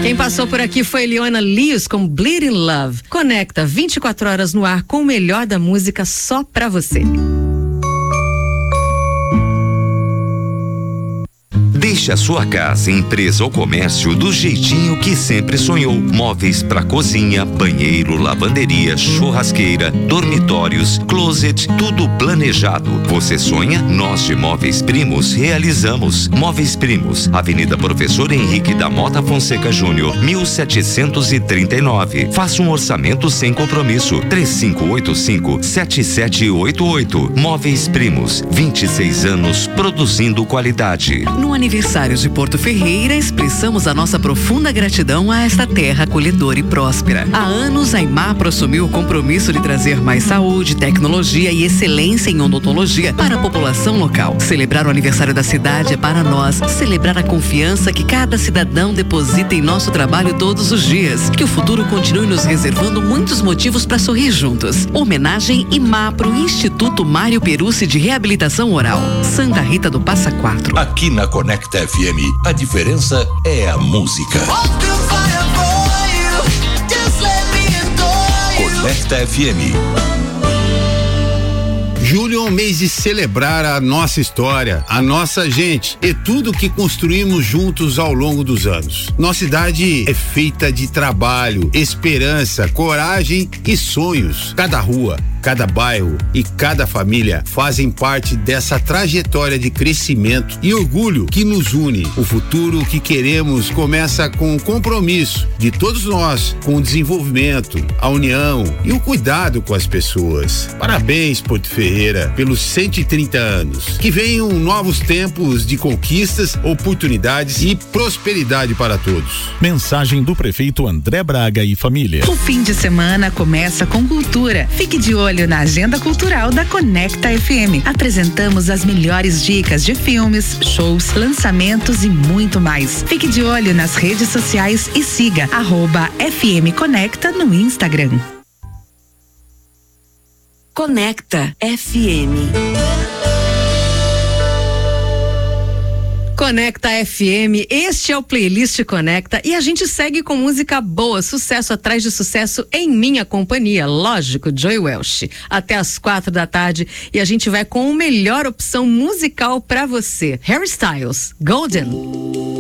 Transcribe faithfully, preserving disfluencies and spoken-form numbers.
Quem passou por aqui foi Leona Lewis com Bleeding Love. Conecta vinte e quatro horas no ar com o melhor da música só pra você. Deixe a sua casa, empresa ou comércio do jeitinho que sempre sonhou. Móveis para cozinha, banheiro, lavanderia, churrasqueira, dormitórios, closet, tudo planejado. Você sonha? Nós de Móveis Primos realizamos. Móveis Primos, Avenida Professor Henrique da Mota Fonseca Júnior, mil setecentos e trinta e nove. Faça um orçamento sem compromisso. três cinco oito cinco, sete sete oito oito. Móveis Primos, vinte e seis anos produzindo qualidade. No aniversário de Porto Ferreira, expressamos a nossa profunda gratidão a esta terra acolhedora e próspera. Há anos, a Imapro assumiu o compromisso de trazer mais saúde, tecnologia e excelência em odontologia para a população local. Celebrar o aniversário da cidade é para nós celebrar a confiança que cada cidadão deposita em nosso trabalho todos os dias. Que o futuro continue nos reservando muitos motivos para sorrir juntos. Homenagem Imapro, Instituto Mário Perucci de Reabilitação Oral. Santa Rita do Passa Quatro. Aqui na Conecta F M, a diferença é a música. Conecta F M. Julho é um mês de celebrar a nossa história, a nossa gente e tudo que construímos juntos ao longo dos anos. Nossa cidade é feita de trabalho, esperança, coragem e sonhos. Cada rua, cada bairro e cada família fazem parte dessa trajetória de crescimento e orgulho que nos une. O futuro que queremos começa com o compromisso de todos nós com o desenvolvimento, a união e o cuidado com as pessoas. Parabéns, Porto Ferreira, pelos cento e trinta anos. Que venham novos tempos de conquistas, oportunidades e prosperidade para todos. Mensagem do prefeito André Braga e família. O fim de semana começa com cultura. Fique de olho na agenda cultural da Conecta F M. Apresentamos as melhores dicas de filmes, shows, lançamentos e muito mais. Fique de olho nas redes sociais e siga arroba F M Conecta no Instagram. Conecta F M. Conecta F M, este é o Playlist Conecta e a gente segue com música boa, sucesso atrás de sucesso em minha companhia, lógico, Joy Welch, até as quatro da tarde e a gente vai com a melhor opção musical pra você, Harry Styles, Golden.